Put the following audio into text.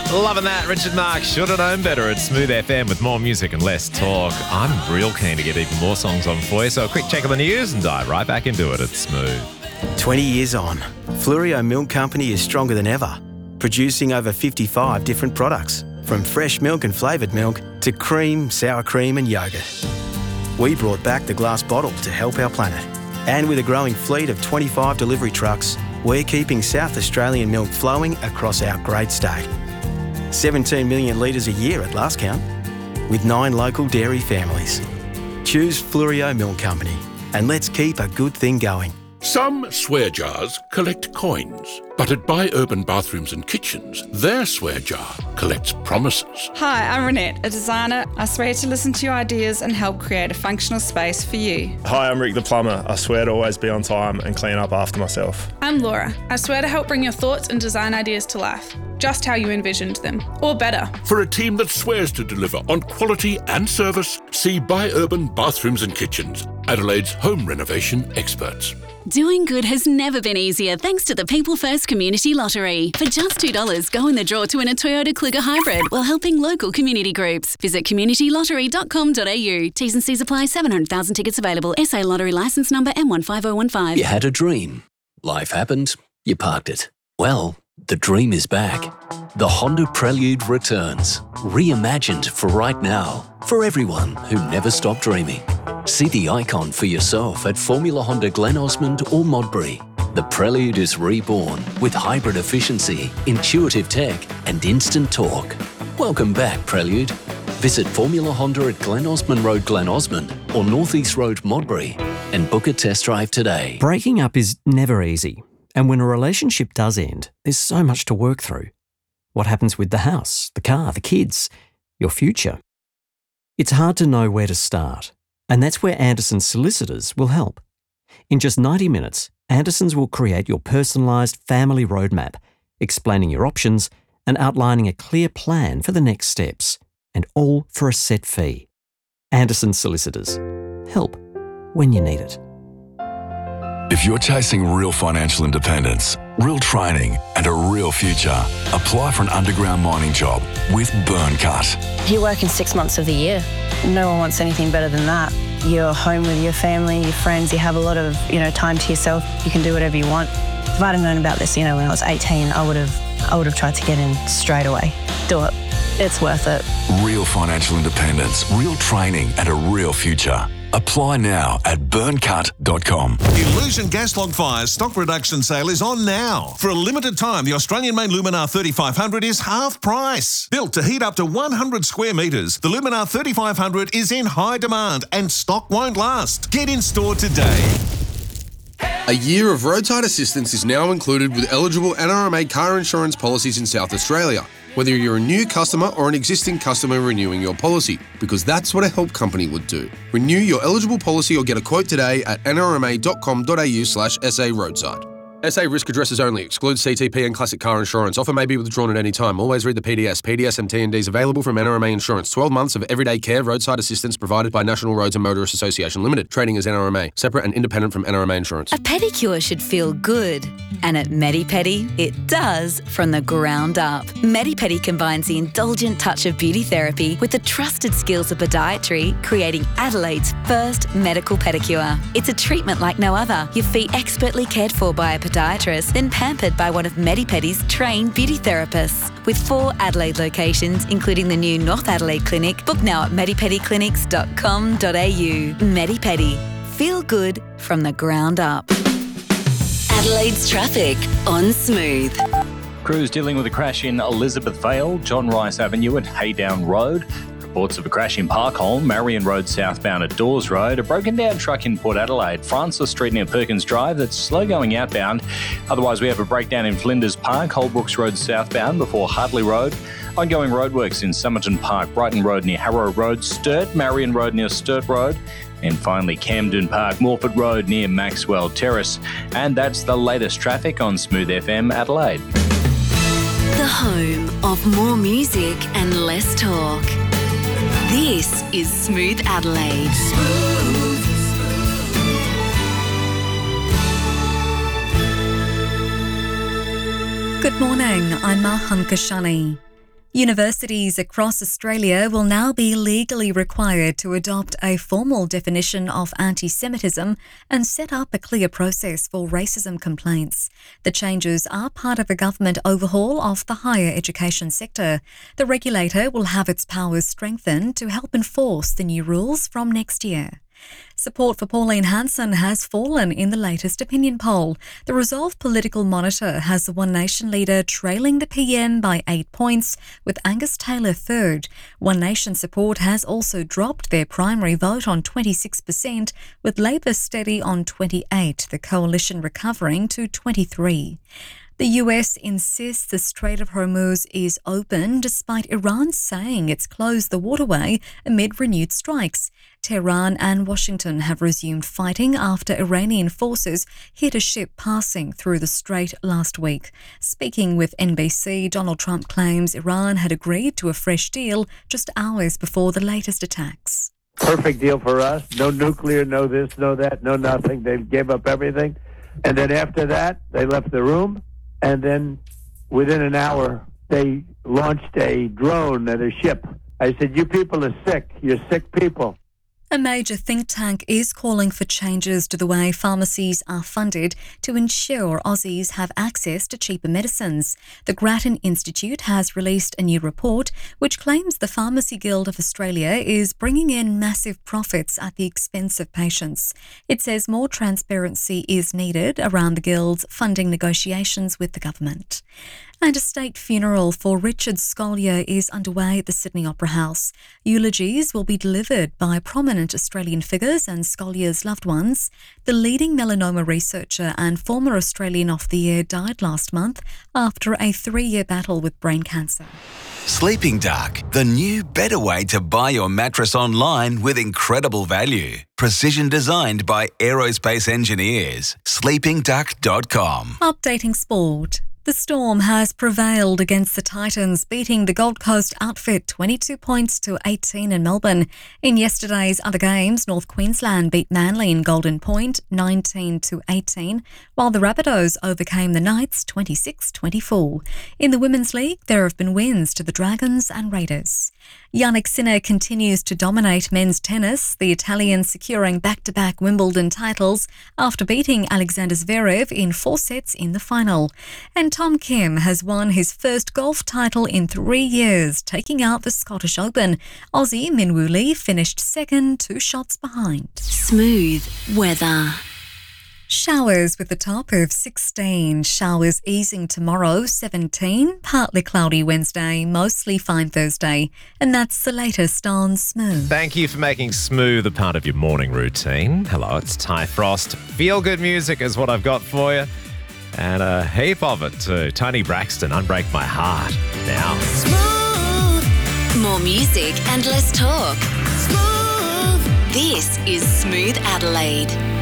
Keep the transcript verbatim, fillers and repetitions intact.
Loving that. Richard Mark should have known better at Smooth F M with more music and less talk. I'm real keen to get even more songs on for you, so a quick check of the news and dive right back into it at Smooth. twenty years on, Flurio Milk Company is stronger than ever, producing over fifty-five different products, from fresh milk and flavoured milk to cream, sour cream and yoghurt. We brought back the glass bottle to help our planet. And with a growing fleet of twenty-five delivery trucks, we're keeping South Australian milk flowing across our great state. seventeen million litres a year at last count, with nine local dairy families. Choose Flurio Milk Company and let's keep a good thing going. Some swear jars collect coins, but at Buy Urban Bathrooms and Kitchens, their swear jar collects promises. Hi, I'm Renette, a designer. I swear to listen to your ideas and help create a functional space for you. Hi, I'm Rick the plumber. I swear to always be on time and clean up after myself. I'm Laura. I swear to help bring your thoughts and design ideas to life, just how you envisioned them, or better. For a team that swears to deliver on quality and service, see Buy Urban Bathrooms and Kitchens, Adelaide's home renovation experts. Doing good has never been easier thanks to the People First Community Lottery. For just two dollars, go in the draw to win a Toyota Kluger Hybrid while helping local community groups. Visit community lottery dot com dot a u. T's and C's apply. seven hundred thousand tickets available. S A Lottery licence number M one five oh one five. You had a dream. Life happened. You parked it. Well, the dream is back. The Honda Prelude returns. Reimagined for right now. For everyone who never stopped dreaming. See the icon for yourself at Formula Honda Glen Osmond or Modbury. The Prelude is reborn with hybrid efficiency, intuitive tech and instant torque. Welcome back, Prelude. Visit Formula Honda at Glen Osmond Road, Glen Osmond or North East Road, Modbury and book a test drive today. Breaking up is never easy. And when a relationship does end, there's so much to work through. What happens with the house, the car, the kids, your future? It's hard to know where to start. And that's where Anderson's Solicitors will help. In just ninety minutes, Anderson's will create your personalised family roadmap, explaining your options and outlining a clear plan for the next steps, and all for a set fee. Anderson's Solicitors. Help when you need it. If you're chasing real financial independence, real training and a real future, apply for an underground mining job with Burncut. You're working six months of the year. No one wants anything better than that. You're home with your family, your friends, you have a lot of, you know, time to yourself. You can do whatever you want. If I'd have known about this, you know, when I was eighteen, I would have I would have tried to get in straight away. Do it. It's worth it. Real financial independence, real training and a real future. Apply now at burncut dot com. Illusion Gas Log Fire's stock reduction sale is on now. For a limited time, the Australian-made Luminar thirty-five hundred is half price. Built to heat up to one hundred square metres, the Luminar thirty-five hundred is in high demand and stock won't last. Get in store today. A year of roadside assistance is now included with eligible N R M A car insurance policies in South Australia, whether you're a new customer or an existing customer renewing your policy, because that's what a help company would do. Renew your eligible policy or get a quote today at n r m a dot com dot a u slash s a roadside. S A risk addresses only. Excludes C T P and classic car insurance. Offer may be withdrawn at any time. Always read the P D S. P D S and T and Ds available from N R M A Insurance. twelve months of everyday care roadside assistance provided by National Roads and Motorists Association Limited. Trading as N R M A. Separate and independent from N R M A Insurance. A pedicure should feel good. And at Medipedi, it does from the ground up. Medipedi combines the indulgent touch of beauty therapy with the trusted skills of podiatry, creating Adelaide's first medical pedicure. It's a treatment like no other. Your feet expertly cared for by a podiatrist, then pampered by one of Medipedi's trained beauty therapists. With four Adelaide locations, including the new North Adelaide Clinic, book now at medipedi clinics dot com dot a u. Medipedi. Feel good from the ground up. Adelaide's traffic on Smooth. Crews dealing with a crash in Elizabeth Vale, John Rice Avenue and Haydown Road. Reports of a crash in Parkholm, Marion Road southbound at Dawes Road, a broken down truck in Port Adelaide, Francis Street near Perkins Drive that's slow going outbound. Otherwise, we have a breakdown in Flinders Park, Holbrooks Road southbound before Hartley Road. Ongoing roadworks in Somerton Park, Brighton Road near Harrow Road, Sturt, Marion Road near Sturt Road. And finally, Camden Park, Morford Road near Maxwell Terrace. And that's the latest traffic on Smooth F M Adelaide. The home of more music and less talk. This is Smooth Adelaide. Smooth. Good morning, I'm Mahan Kashani. Universities across Australia will now be legally required to adopt a formal definition of anti-Semitism and set up a clear process for racism complaints. The changes are part of a government overhaul of the higher education sector. The regulator will have its powers strengthened to help enforce the new rules from next year. Support for Pauline Hanson has fallen in the latest opinion poll. The Resolve Political Monitor has the One Nation leader trailing the P M by eight points, with Angus Taylor third. One Nation support has also dropped their primary vote on twenty-six percent, with Labor steady on twenty-eight, the coalition recovering to twenty-three. The U S insists the Strait of Hormuz is open despite Iran saying it's closed the waterway amid renewed strikes. Tehran and Washington have resumed fighting after Iranian forces hit a ship passing through the strait last week. Speaking with N B C, Donald Trump claims Iran had agreed to a fresh deal just hours before the latest attacks. Perfect deal for us. No nuclear, no this, no that, no nothing. They gave up everything. And then after that, they left the room. And then within an hour, they launched a drone at a ship. I said, you people are sick. You're sick people. A major think tank is calling for changes to the way pharmacies are funded to ensure Aussies have access to cheaper medicines. The Grattan Institute has released a new report which claims the Pharmacy Guild of Australia is bringing in massive profits at the expense of patients. It says more transparency is needed around the Guild's funding negotiations with the government. And a state funeral for Richard Scolyer is underway at the Sydney Opera House. Eulogies will be delivered by prominent Australian figures and Scolyer's loved ones. The leading melanoma researcher and former Australian of the Year died last month after a three-year battle with brain cancer. Sleeping Dark, the new better way to buy your mattress online with incredible value. Precision designed by aerospace engineers. sleeping duck dot com. Updating sport. The Storm has prevailed against the Titans, beating the Gold Coast outfit twenty-two points to eighteen in Melbourne. In yesterday's other games, North Queensland beat Manly in Golden Point nineteen to eighteen, while the Rabbitohs overcame the Knights twenty-six twenty-four. In the Women's League, there have been wins to the Dragons and Raiders. Jannik Sinner continues to dominate men's tennis, the Italian securing back-to-back Wimbledon titles after beating Alexander Zverev in four sets in the final. And Tom Kim has won his first golf title in three years, taking out the Scottish Open. Aussie Min Woo Lee finished second, two shots behind. Smooth weather. Showers with a top of sixteen. Showers easing tomorrow, seventeen. Partly cloudy Wednesday, mostly fine Thursday. And that's the latest on Smooth. Thank you for making Smooth a part of your morning routine. Hello, it's Ty Frost. Feel good music is what I've got for you. And a heap of it too. Tony Braxton, Unbreak My Heart. Now. Smooth. More music and less talk. Smooth. This is Smooth Adelaide.